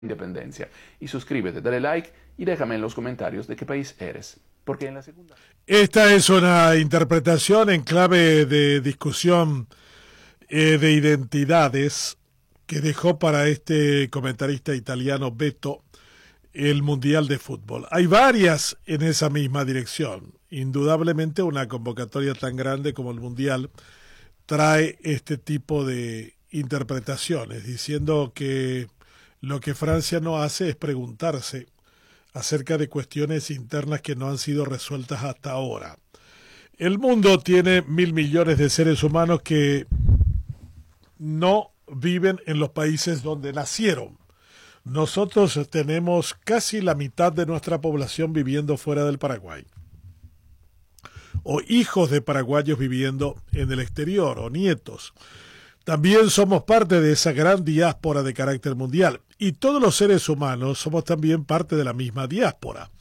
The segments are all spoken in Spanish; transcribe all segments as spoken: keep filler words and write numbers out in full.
independencia. Y suscríbete, dale like y déjame en los comentarios de qué país eres. Porque en la segunda... Esta es una interpretación en clave de discusión eh, de identidades que dejó para este comentarista italiano Beto el Mundial de Fútbol. Hay varias en esa misma dirección. Indudablemente una convocatoria tan grande como el Mundial trae este tipo de interpretaciones, diciendo que lo que Francia no hace es preguntarse acerca de cuestiones internas que no han sido resueltas hasta ahora. El mundo tiene mil millones de seres humanos que no viven en los países donde nacieron. Nosotros tenemos casi la mitad de nuestra población viviendo fuera del Paraguay, o hijos de paraguayos viviendo en el exterior, o nietos. También somos parte de esa gran diáspora de carácter mundial, y todos los seres humanos somos también parte de la misma diáspora.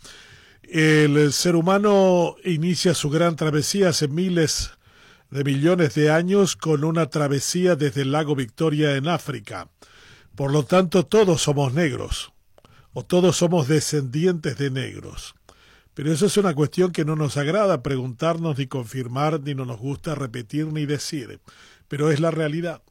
El ser humano inicia su gran travesía hace miles de millones de años con una travesía desde el lago Victoria en África. Por lo tanto, todos somos negros, o todos somos descendientes de negros. Pero eso es una cuestión que no nos agrada preguntarnos, ni confirmar, ni no nos gusta repetir, ni decir. Pero es la realidad.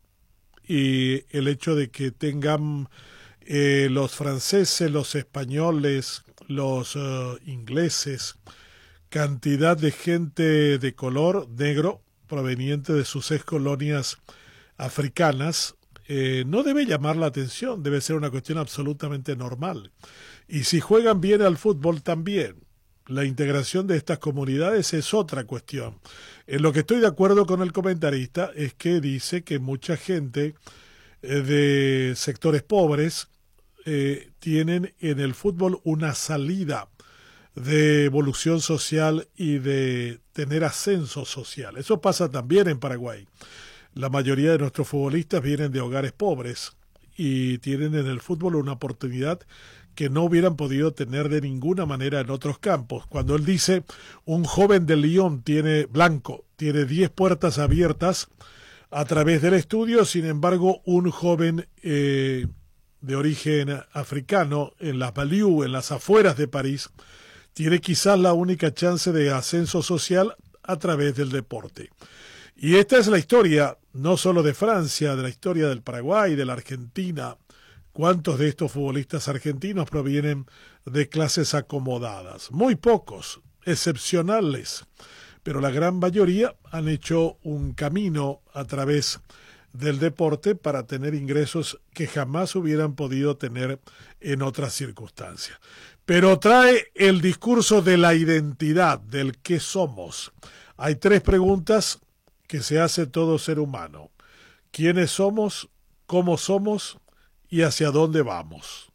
Y el hecho de que tengan eh, los franceses, los españoles, los uh, ingleses, cantidad de gente de color negro proveniente de sus ex colonias africanas, eh, no debe llamar la atención, debe ser una cuestión absolutamente normal. Y si juegan bien al fútbol también. La integración de estas comunidades es otra cuestión. En lo que estoy de acuerdo con el comentarista es que dice que mucha gente eh, de sectores pobres eh, tienen en el fútbol una salida de evolución social y de tener ascenso social. Eso pasa también en Paraguay. La mayoría de nuestros futbolistas vienen de hogares pobres y tienen en el fútbol una oportunidad que no hubieran podido tener de ninguna manera en otros campos. Cuando él dice un joven de Lyon tiene blanco, tiene diez puertas abiertas a través del estudio, sin embargo un joven eh, de origen africano en las Banlieues, en las afueras de París, tiene quizás la única chance de ascenso social a través del deporte. Y esta es la historia no solo de Francia, de la historia del Paraguay, de la Argentina. ¿Cuántos de estos futbolistas argentinos provienen de clases acomodadas? Muy pocos, excepcionales, pero la gran mayoría han hecho un camino a través del deporte para tener ingresos que jamás hubieran podido tener en otras circunstancias. Pero trae el discurso de la identidad, del qué somos. Hay tres preguntas que se hace todo ser humano. ¿Quiénes somos? ¿Cómo somos? ¿Y hacia dónde vamos?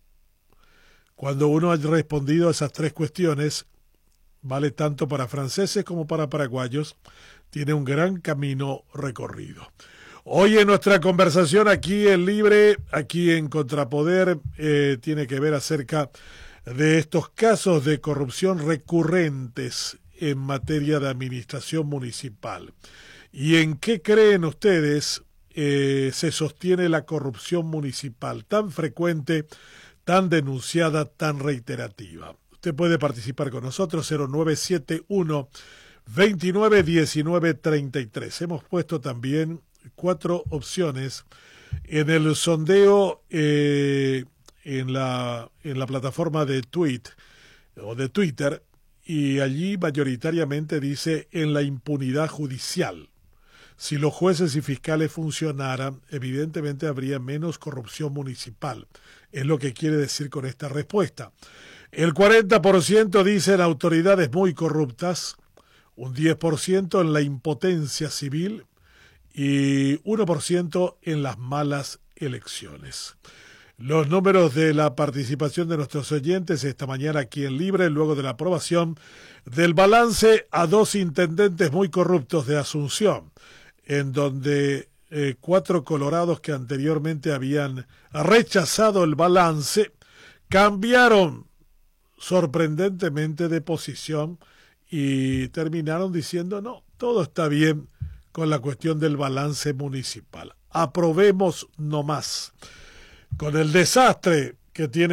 Cuando uno ha respondido a esas tres cuestiones, vale tanto para franceses como para paraguayos, tiene un gran camino recorrido. Hoy en nuestra conversación aquí en Libre, aquí en Contrapoder, eh, tiene que ver acerca de estos casos de corrupción recurrentes en materia de administración municipal. ¿Y en qué creen ustedes eh, se sostiene la corrupción municipal tan frecuente, tan denunciada, tan reiterativa? Usted puede participar con nosotros, cero nueve siete uno, veintinueve diecinueve treinta y tres. Hemos puesto también cuatro opciones en el sondeo eh, en la, en la plataforma de tweet o de Twitter, y allí mayoritariamente dice en la impunidad judicial. Si los jueces y fiscales funcionaran, evidentemente habría menos corrupción municipal. Es lo que quiere decir con esta respuesta. El cuarenta por ciento dice en autoridades muy corruptas, un diez por ciento en la impotencia civil y uno por ciento en las malas elecciones. Los números de la participación de nuestros oyentes esta mañana aquí en Libre, luego de la aprobación del balance a dos intendentes muy corruptos de Asunción, en donde eh, cuatro colorados que anteriormente habían rechazado el balance cambiaron sorprendentemente de posición y terminaron diciendo no, todo está bien con la cuestión del balance municipal. Aprobemos nomás. Con el desastre que tiene